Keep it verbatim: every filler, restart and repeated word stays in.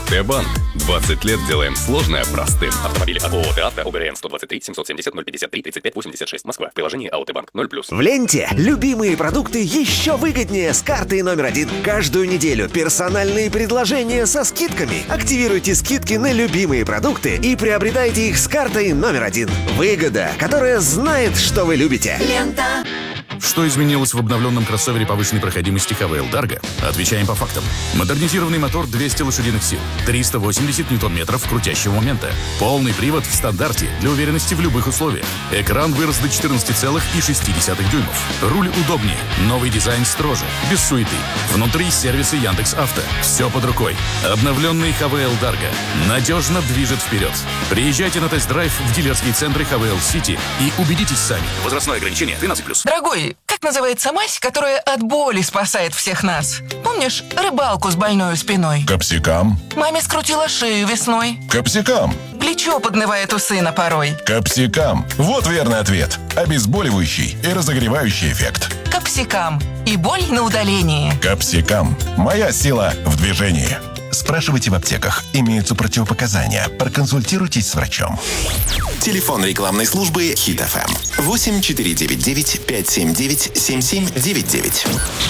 Т-банк. двадцать лет делаем сложное простым. Автомобили от ООО «ТАВТО», ОГРН сто двадцать три семьсот семьдесят ноль пятьдесят три тридцать пять восемьдесят шесть, Москва. Приложение АО «Т-банк» ноль плюс. В ленте любимые продукты еще выгоднее с картой номер один. Каждую неделю персональные предложения со скидками. Активируйте скидки на любимые продукты и приобретайте их с картой номер один. Выгода, которая знает, что вы любите. Лента. Что изменилось в обновленном кроссовере повышенной проходимости эйч ви эл Dargo? Отвечаем по фактам. Модернизированный мотор двести лошадиных сил, триста восемьдесят ньютон-метров крутящего момента. Полный привод в стандарте для уверенности в любых условиях. Экран вырос до четырнадцати целых шести десятых дюймов. Руль удобнее. Новый дизайн строже. Без суеты. Внутри сервисы Яндекс.Авто. Все под рукой. Обновленный эйч ви эл Dargo надежно движет вперед. Приезжайте на тест-драйв в дилерские центры эйч ви эл City и убедитесь сами. Возрастное ограничение тринадцать плюс. Дорогой, как называется мазь, которая от боли спасает всех нас? Помнишь рыбалку с больной спиной? Капсикам. Маме скрутила шею весной. Капсикам. Плечо поднывает у сына порой. Капсикам. Вот верный ответ. Обезболивающий и разогревающий эффект. Капсикам. И боль на удалении. Капсикам. Моя сила в движении. Спрашивайте в аптеках. Имеются противопоказания. Проконсультируйтесь с врачом. Телефон рекламной службы Хит эф эм восемь четыре девять девять пять семь девять семь семь девять девять.